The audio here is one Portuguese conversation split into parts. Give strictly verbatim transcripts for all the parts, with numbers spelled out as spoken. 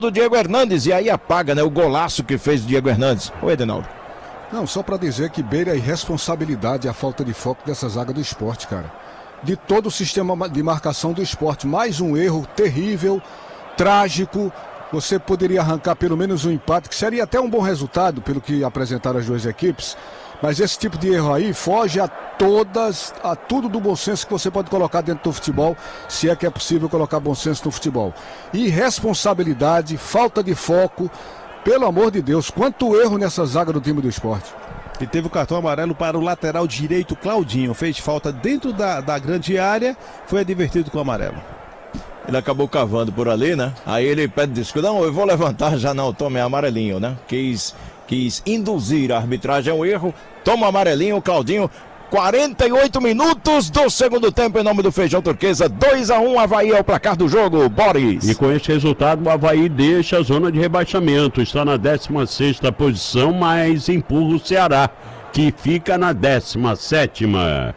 do Diego Hernandes, e aí apaga, né, o golaço que fez o Diego Hernandes. Oi, Edenaldo. Não, só para dizer que beira a irresponsabilidade e a falta de foco dessa zaga do Sport, cara. De todo o sistema de marcação do Sport. Mais um erro terrível, trágico. Você poderia arrancar pelo menos um empate, que seria até um bom resultado, pelo que apresentaram as duas equipes. Mas esse tipo de erro aí foge a todas, a tudo do bom senso que você pode colocar dentro do futebol, se é que é possível colocar bom senso no futebol. Irresponsabilidade, falta de foco, pelo amor de Deus, quanto erro nessa zaga do time do Sport. E teve o cartão amarelo para o lateral direito, Claudinho. Fez falta dentro da, da grande área, foi advertido com o amarelo. Ele acabou cavando por ali, né? Aí ele pede desculpa. Não, eu vou levantar, já não, tome amarelinho, né? Quis, quis induzir a arbitragem ao erro. Toma amarelinho, Claudinho. quarenta e oito minutos do segundo tempo em nome do Feijão Turquesa. dois a um, Avaí é o placar do jogo, Boris. E com este resultado, o Avaí deixa a zona de rebaixamento. Está na décima sexta posição, mas empurra o Ceará, que fica na décima sétima.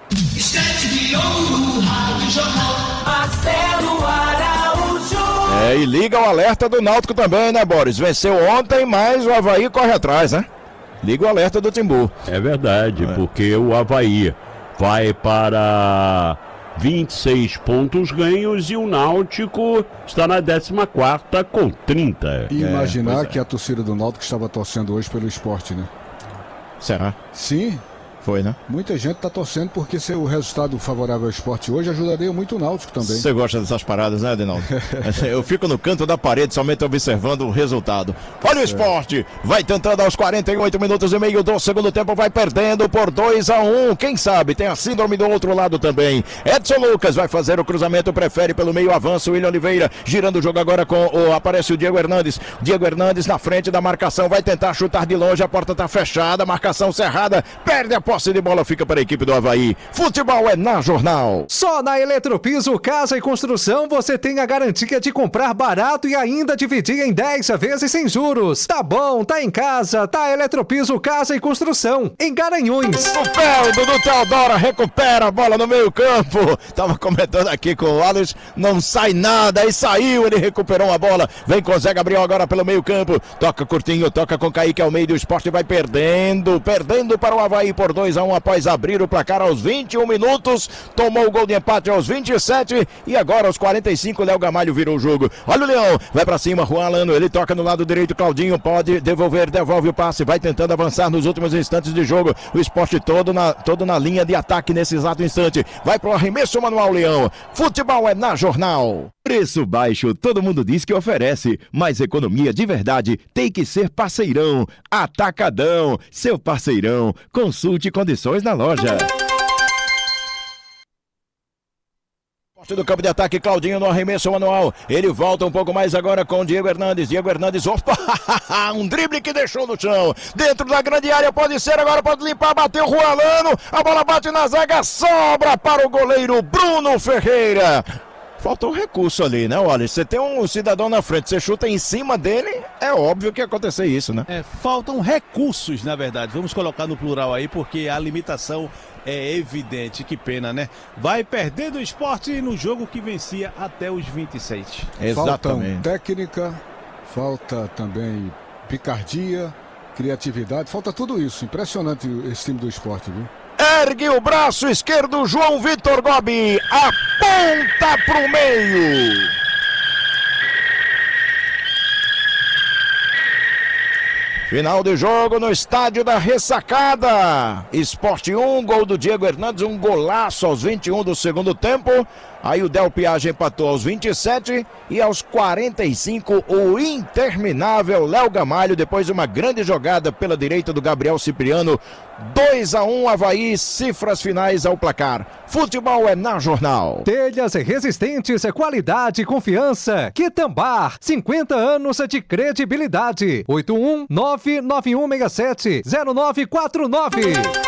É, e liga o alerta do Náutico também, né, Boris? Venceu ontem, mas o Avaí corre atrás, né? Liga o alerta do Timbu. É verdade, é. Porque o Avaí vai para vinte e seis pontos ganhos e o Náutico está na décima quarta com trinta. E imaginar é, que a torcida do Náutico estava torcendo hoje pelo Sport, né? Será? Sim. Foi, né? Muita gente está torcendo porque se o resultado favorável ao Sport hoje ajudaria muito o Náutico também. Você gosta dessas paradas, né, Adenaldo? Eu fico no canto da parede somente observando o resultado. Olha o Sport, vai tentando aos quarenta e oito minutos e meio do segundo tempo, vai perdendo por dois a um. Quem sabe tem a síndrome do outro lado também. Edson Lucas vai fazer o cruzamento, prefere pelo meio, avança o William Oliveira, girando o jogo agora com o, aparece o Diego Hernandes. Diego Hernandes na frente da marcação, vai tentar chutar de longe, a porta está fechada, marcação cerrada, perde a posse de bola, fica para a equipe do Avaí. Futebol é na Jornal. Só na Eletropiso Casa e Construção você tem a garantia de comprar barato e ainda dividir em dez vezes sem juros. Tá bom, tá em casa, tá Eletropiso Casa e Construção, em Garanhuns. O pé, o Dudu Teodora recupera a bola no meio campo. Tava comentando aqui com o Alex, não sai nada, aí saiu, ele recuperou a bola. Vem com o Zé Gabriel agora pelo meio campo. Toca curtinho, toca com Kaique Almeida, o Sport vai perdendo, perdendo para o Avaí por dois a um após abrir o placar aos vinte e um minutos, tomou o gol de empate aos vinte e sete e agora aos quarenta e cinco, Léo Gamalho virou o jogo. Olha o Leão, vai pra cima, Juan Alano, ele toca no lado direito, Claudinho pode devolver, devolve o passe, vai tentando avançar nos últimos instantes de jogo, o Sport todo na, todo na linha de ataque nesse exato instante, vai pro arremesso manual, Leão. Futebol é na Jornal. Preço baixo, todo mundo diz que oferece, mas economia de verdade tem que ser Parceirão. Atacadão, seu parceirão. Consulte condições na loja. Do campo de ataque, Claudinho no arremesso manual. Ele volta um pouco mais agora com o Diego Hernandes. Diego Hernandes, opa, um drible que deixou no chão. Dentro da grande área, pode ser, agora pode limpar, bateu o Rualano. A bola bate na zaga, sobra para o goleiro Bruno Ferreira. Faltou recurso ali, né, olha, você tem um cidadão na frente, você chuta em cima dele, é óbvio que ia acontecer isso, né? É, faltam recursos, na verdade, vamos colocar no plural aí, porque a limitação é evidente, que pena, né? Vai perdendo o Sport no jogo que vencia até os vinte e seis. Exatamente. Falta técnica, falta também picardia, criatividade, falta tudo isso, impressionante esse time do Sport, viu? Ergue o braço esquerdo, João Vitor Gobi, aponta pro meio. Final de jogo no estádio da Ressacada. Sport um, gol do Diego Hernandes, um golaço aos vinte e um do segundo tempo. Aí o Del Piage empatou aos vinte e sete e aos quarenta e cinco o interminável Léo Gamalho, depois de uma grande jogada pela direita do Gabriel Cipriano. dois a um Avaí, cifras finais ao placar. Futebol é na Jornal. Telhas resistentes, qualidade e confiança. Quitambar, cinquenta anos de credibilidade. oito um nove nove um seis sete zero nove quatro nove.